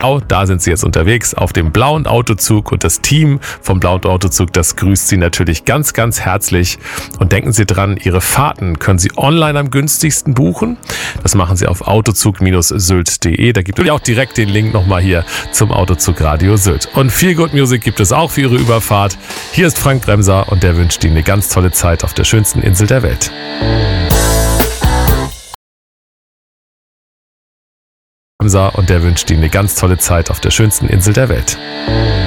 Da sind Sie jetzt unterwegs auf dem blauen Autozug und das Team vom blauen Autozug, das grüßt Sie natürlich ganz, ganz herzlich. Und denken Sie dran, Ihre Fahrten können Sie online am günstigsten buchen. Das machen Sie auf autozug-sylt.de. Da gibt es auch direkt den Link nochmal hier zum Autozug Radio Sylt. Und Feel Good Music gibt es auch für Ihre Überfahrt. Hier ist Frank Bremser und der wünscht Ihnen eine ganz tolle Zeit auf der schönsten Insel der Welt. Und der wünscht Ihnen eine ganz tolle Zeit auf der schönsten Insel der Welt.